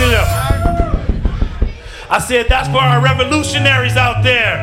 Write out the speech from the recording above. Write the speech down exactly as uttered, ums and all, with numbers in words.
it up. I said that's for our revolutionaries out there.